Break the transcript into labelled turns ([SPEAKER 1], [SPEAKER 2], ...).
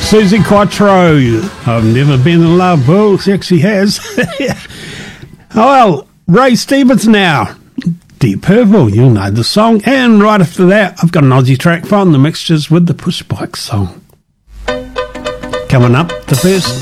[SPEAKER 1] Susie Quattro. I've never been in love. Well, she actually has. Oh, well, Ray Stevens now. Deep Purple, you'll know the song. And right after that, I've got an Aussie track from the Mixtures with the Push Bike song. Coming up, the first